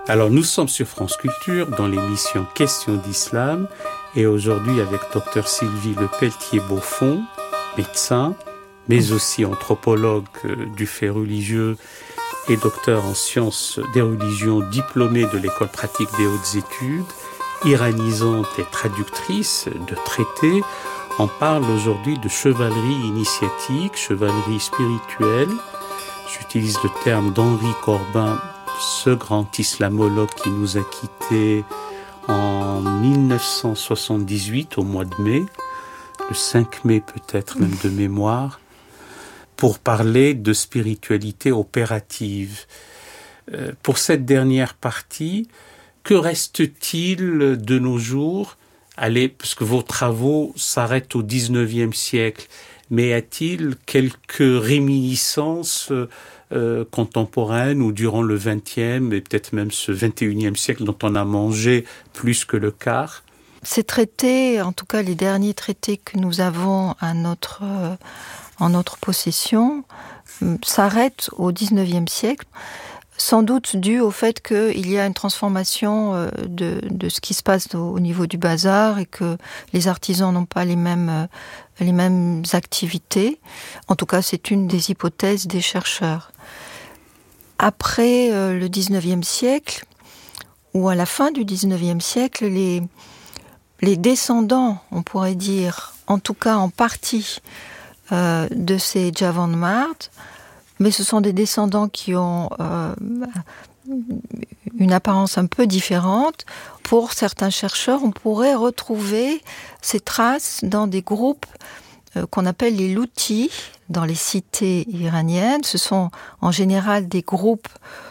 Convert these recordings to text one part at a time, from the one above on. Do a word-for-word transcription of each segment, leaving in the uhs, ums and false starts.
Alors nous sommes sur France Culture dans l'émission Questions d'Islam et aujourd'hui avec docteur Sylvie Lepelletier-Beaufond, médecin, mais aussi anthropologue du fait religieux et docteur en sciences des religions, diplômée de l'école pratique des hautes études, iranisante et traductrice de traités. On parle aujourd'hui de chevalerie initiatique, chevalerie spirituelle. J'utilise le terme d'Henri Corbin, ce grand islamologue qui nous a quittés en dix-neuf cent soixante-dix-huit, au mois de mai, le cinq mai peut-être même de mémoire, pour parler de spiritualité opérative. Euh, pour cette dernière partie, que reste-t-il de nos jours? Allez, parce que vos travaux s'arrêtent au dix-neuvième siècle, mais y a-t-il quelques réminiscences euh, contemporaines ou durant le vingtième et peut-être même ce vingt et unième siècle dont on a mangé plus que le quart? Ces traités, en tout cas les derniers traités que nous avons à notre, euh, en notre possession, euh, s'arrêtent au dix-neuvième siècle. Sans doute dû au fait qu'il y a une transformation de, de ce qui se passe au, au niveau du bazar et que les artisans n'ont pas les mêmes, les mêmes activités. En tout cas, c'est une des hypothèses des chercheurs. Après euh, le dix-neuvième siècle, ou à la fin du dix-neuvième siècle, les, les descendants, on pourrait dire, en tout cas en partie, euh, de ces Javandmard, mais ce sont des descendants qui ont euh, une apparence un peu différente. Pour certains chercheurs, on pourrait retrouver ces traces dans des groupes euh, qu'on appelle les loutis, dans les cités iraniennes. Ce sont en général des groupes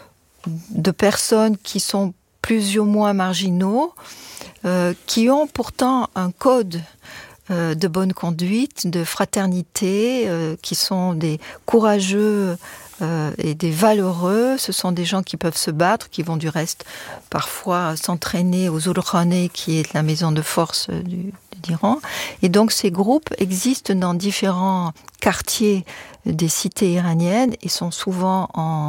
de personnes qui sont plus ou moins marginaux, euh, qui ont pourtant un code de bonne conduite, de fraternité, euh, qui sont des courageux euh, et des valeureux. Ce sont des gens qui peuvent se battre, qui vont du reste parfois s'entraîner aux Zulkhaneh, qui est la maison de force du, d'Iran. Et donc ces groupes existent dans différents quartiers des cités iraniennes et sont souvent en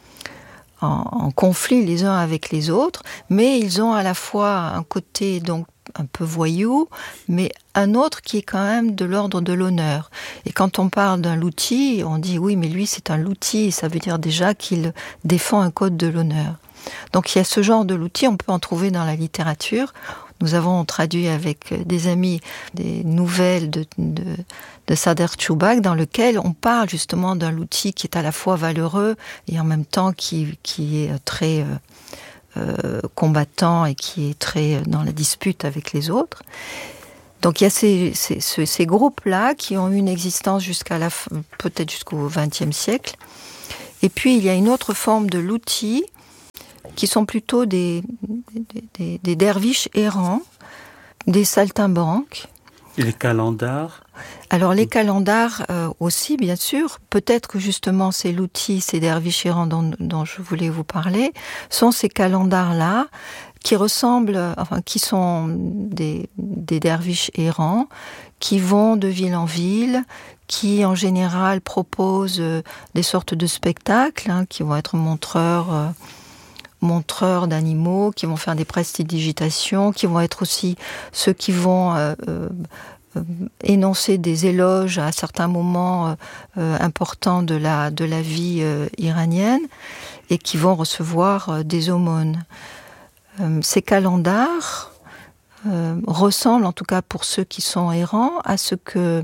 En, en conflit les uns avec les autres, mais ils ont à la fois un côté donc un peu voyou, mais un autre qui est quand même de l'ordre de l'honneur. Et quand on parle d'un louti, on dit oui, mais lui c'est un louti, et ça veut dire déjà qu'il défend un code de l'honneur. Donc il y a ce genre de louti, on peut en trouver dans la littérature. Nous avons traduit avec des amis des nouvelles de, de, de Sader Choubak dans lequel on parle justement d'un louti qui est à la fois valeureux et en même temps qui, qui est très euh, euh, combattant et qui est très dans la dispute avec les autres. Donc il y a ces, ces, ces, ces groupes-là qui ont eu une existence jusqu'à la peut-être jusqu'au vingtième siècle. Et puis il y a une autre forme de louti qui sont plutôt des, des, des, des derviches errants, des saltimbanques. Et les calendars? Alors les calendars euh, aussi, bien sûr. Peut-être que justement ces loutis, ces derviches errants dont, dont je voulais vous parler, sont ces calendars-là qui ressemblent, enfin qui sont des, des derviches errants, qui vont de ville en ville, qui en général proposent euh, des sortes de spectacles, hein, qui vont être montreurs... Euh, montreurs d'animaux, qui vont faire des prestidigitations, qui vont être aussi ceux qui vont euh, euh, énoncer des éloges à certains moments euh, importants de la, de la vie euh, iranienne et qui vont recevoir euh, des aumônes. Euh, ces calendars euh, ressemblent, en tout cas pour ceux qui sont errants, à ce que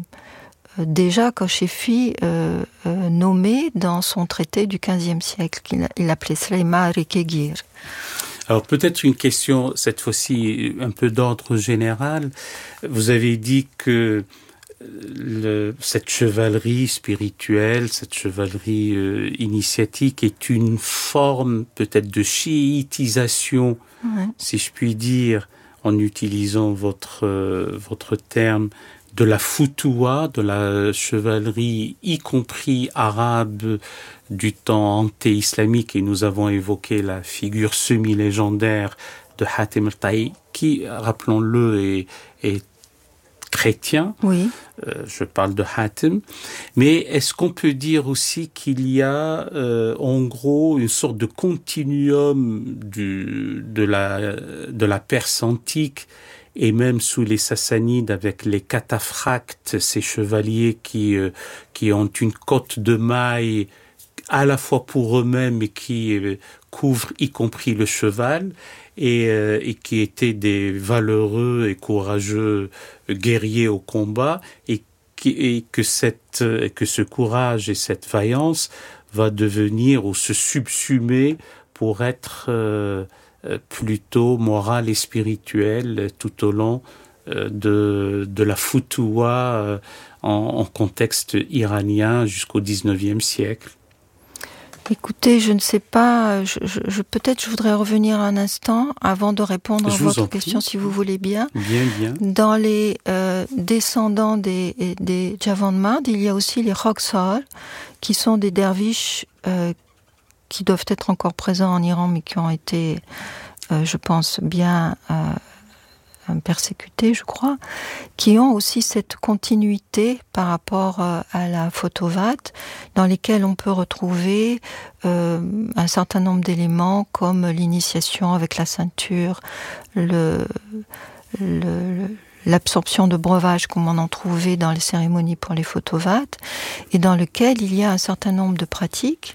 déjà Koshefi euh, euh, nommé dans son traité du quinzième siècle, qu'il il appelait Sleima Rekegir. Alors peut-être une question, cette fois-ci un peu d'ordre général. Vous avez dit que le, cette chevalerie spirituelle, cette chevalerie euh, initiatique est une forme peut-être de chiitisation, ouais. Si je puis dire, en utilisant votre, euh, votre terme, de la foutoua, de la chevalerie, y compris arabe du temps anté-islamique, et nous avons évoqué la figure semi-légendaire de Hatem al-Ta'i, qui, rappelons-le, est, est chrétien. Oui. Euh, je parle de Hatem. Mais est-ce qu'on peut dire aussi qu'il y a euh, en gros une sorte de continuum du, de, la, de la Perse antique et même sous les Sassanides avec les cataphractes, ces chevaliers qui, euh, qui ont une cotte de mailles à la fois pour eux-mêmes et qui euh, couvrent y compris le cheval et, euh, et qui étaient des valeureux et courageux guerriers au combat et, qui, et que, cette, que ce courage et cette vaillance va devenir ou se subsumer pour être euh, plutôt morale et spirituelle tout au long euh, de, de la Foutoua euh, en, en contexte iranien jusqu'au dix-neuvième siècle. Écoutez, je ne sais pas, je, je, je, peut-être je voudrais revenir un instant avant de répondre je à votre question, si vous voulez bien. Bien, bien. Dans les euh, descendants des, des Javandmard, il y a aussi les Roxol, qui sont des derviches euh, qui doivent être encore présents en Iran, mais qui ont été, euh, je pense, bien euh, persécutés, je crois, qui ont aussi cette continuité par rapport euh, à la Photovate, dans lesquelles on peut retrouver euh, un certain nombre d'éléments comme l'initiation avec la ceinture, le, le, l'absorption de breuvage comme on en trouvait dans les cérémonies pour les Photovates, et dans lequel il y a un certain nombre de pratiques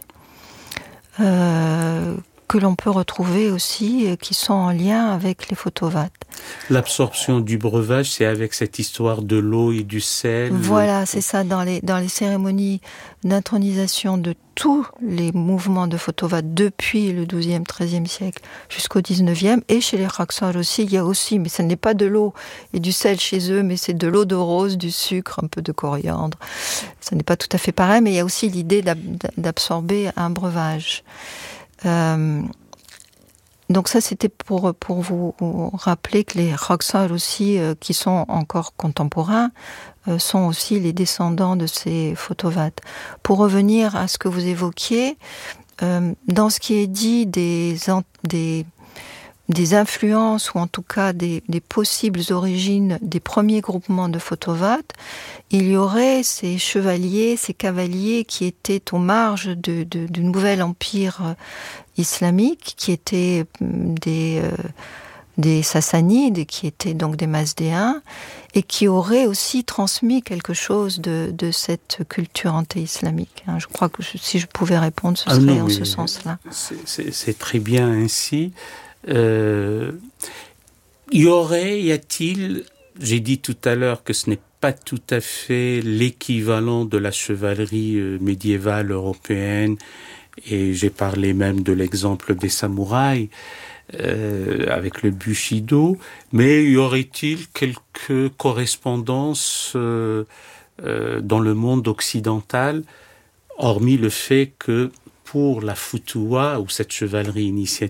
euh, que l'on peut retrouver aussi, qui sont en lien avec les Photovates. L'absorption du breuvage, c'est avec cette histoire de l'eau et du sel. Voilà, c'est ça, dans les, dans les cérémonies d'intronisation de tous les mouvements de Photovate depuis le douzième, treizième siècle jusqu'au dix-neuvième, et chez les Roxol aussi, il y a aussi, mais ce n'est pas de l'eau et du sel chez eux, mais c'est de l'eau de rose, du sucre, un peu de coriandre. Ce n'est pas tout à fait pareil, mais il y a aussi l'idée d'absorber un breuvage. Euh, donc ça, c'était pour, pour vous rappeler que les Roxol aussi, euh, qui sont encore contemporains, euh, sont aussi les descendants de ces Photovates. Pour revenir à ce que vous évoquiez, euh, dans ce qui est dit des, des, des influences, ou en tout cas des, des possibles origines des premiers groupements de Photovates, il y aurait ces chevaliers, ces cavaliers qui étaient aux marges de, de, du nouvel empire islamique, qui étaient des, euh, des Sassanides, qui étaient donc des Mazdéens, et qui auraient aussi transmis quelque chose de, de cette culture anté-islamique. Je crois que je, si je pouvais répondre, ce serait ah non, en ce sens-là. C'est, c'est, c'est très bien ainsi. Euh, y aurait, y a-t-il, j'ai dit tout à l'heure que ce n'est pas tout à fait l'équivalent de la chevalerie médiévale européenne, et j'ai parlé même de l'exemple des samouraïs euh, avec le Bushido, mais y aurait-il quelques correspondances euh, euh, dans le monde occidental, hormis le fait que pour la Foutoua, ou cette chevalerie initiatique,